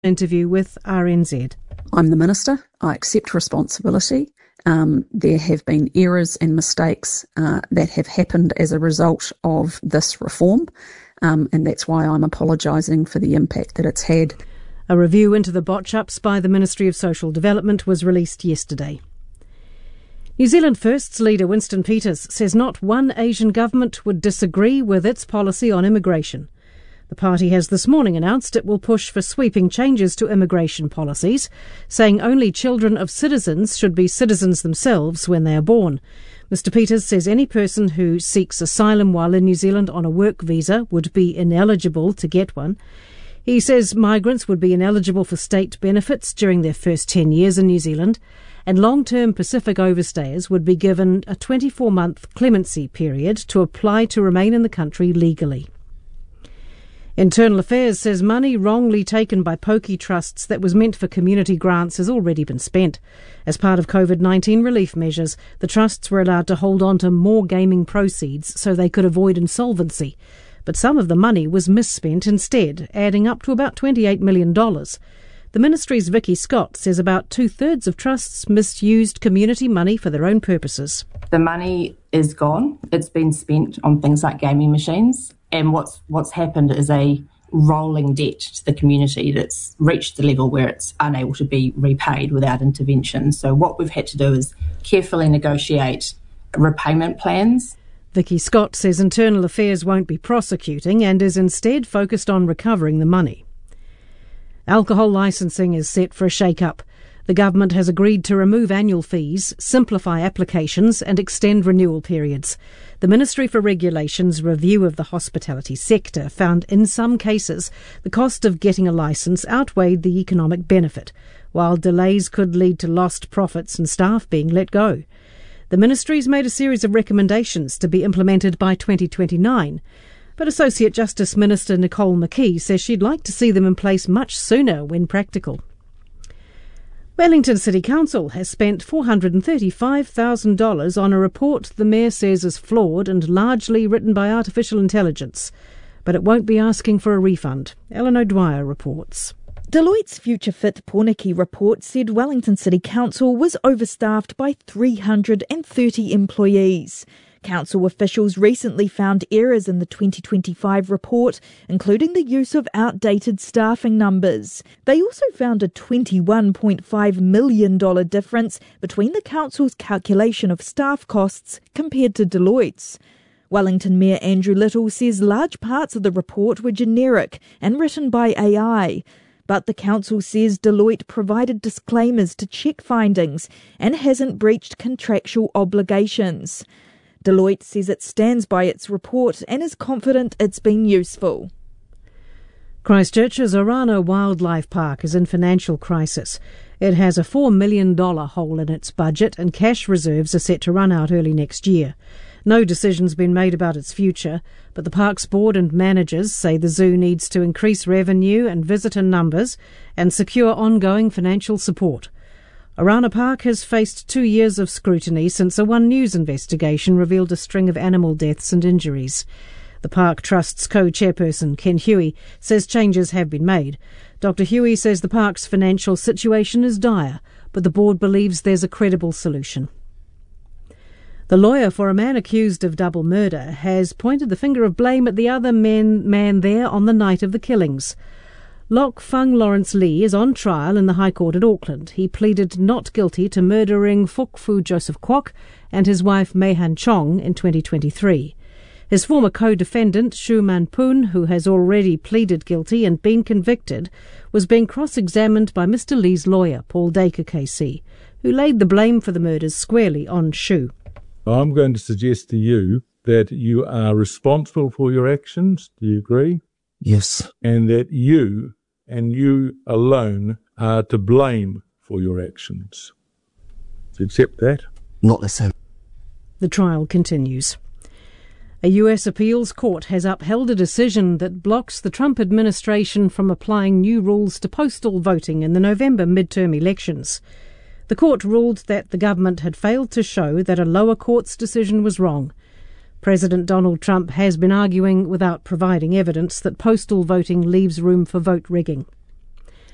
Interview with RNZ. I'm the Minister. I accept responsibility. There have been errors and mistakes that have happened as a result of this reform, and that's why I'm apologising for the impact that it's had. A review into the botch-ups by the Ministry of Social Development was released yesterday. New Zealand First's leader Winston Peters says not one Asian government would disagree with its policy on immigration. The party has this morning announced it will push for sweeping changes to immigration policies, saying only children of citizens should be citizens themselves when they are born. Mr Peters says any person who seeks asylum while in New Zealand on a work visa would be ineligible to get one. He says migrants would be ineligible for state benefits during their first 10 years in New Zealand, and long-term Pacific overstayers would be given a 24-month clemency period to apply to remain in the country legally. Internal Affairs says money wrongly taken by pokie trusts that was meant for community grants has already been spent. As part of COVID-19 relief measures, the trusts were allowed to hold on to more gaming proceeds so they could avoid insolvency. But some of the money was misspent instead, adding up to about $28 million. The Ministry's Vicky Scott says about two-thirds of trusts misused community money for their own purposes. The money is gone. It's been spent on things like gaming machines. And what's happened is a rolling debt to the community that's reached the level where it's unable to be repaid without intervention. So what we've had to do is carefully negotiate repayment plans. Vicky Scott says Internal Affairs won't be prosecuting and is instead focused on recovering the money. Alcohol licensing is set for a shake-up. The government has agreed to remove annual fees, simplify applications and extend renewal periods. The Ministry for Regulation's review of the hospitality sector found in some cases the cost of getting a licence outweighed the economic benefit, while delays could lead to lost profits and staff being let go. The Ministry's made a series of recommendations to be implemented by 2029, but Associate Justice Minister Nicole McKee says she'd like to see them in place much sooner when practical. Wellington City Council has spent $435,000 on a report the Mayor says is flawed and largely written by artificial intelligence, but it won't be asking for a refund. Ellen O'Dwyer reports. Deloitte's Future Fit Porniki report said Wellington City Council was overstaffed by 330 employees. Council officials recently found errors in the 2025 report, including the use of outdated staffing numbers. They also found a $21.5 million difference between the council's calculation of staff costs compared to Deloitte's. Wellington Mayor Andrew Little says large parts of the report were generic and written by AI. But the council says Deloitte provided disclaimers to check findings and hasn't breached contractual obligations. Deloitte says it stands by its report and is confident it's been useful. Christchurch's Orana Wildlife Park is in financial crisis. It has a $4 million hole in its budget and cash reserves are set to run out early next year. No decision's been made about its future, but the park's board and managers say the zoo needs to increase revenue and visitor numbers and secure ongoing financial support. Orana Park has faced 2 years of scrutiny since a One News investigation revealed a string of animal deaths and injuries. The Park Trust's co-chairperson, Ken Huey, says changes have been made. Dr Huey says the park's financial situation is dire, but the board believes there's a credible solution. The lawyer for a man accused of double murder has pointed the finger of blame at the other man there on the night of the killings. Lok Fung Lawrence Lee is on trial in the High Court at Auckland. He pleaded not guilty to murdering Fuk Fu Joseph Kwok and his wife Mei Han Chong in 2023. His former co-defendant, Shu Man Poon, who has already pleaded guilty and been convicted, was being cross-examined by Mr Lee's lawyer, Paul Dacre KC, who laid the blame for the murders squarely on Shu. I'm going to suggest to you that you are responsible for your actions. Do you agree? Yes. And that you and you alone are to blame for your actions. Do you accept that? Not listen. The trial continues. A US appeals court has upheld a decision that blocks the Trump administration from applying new rules to postal voting in the November midterm elections. The court ruled that the government had failed to show that a lower court's decision was wrong. President Donald Trump has been arguing without providing evidence that postal voting leaves room for vote rigging.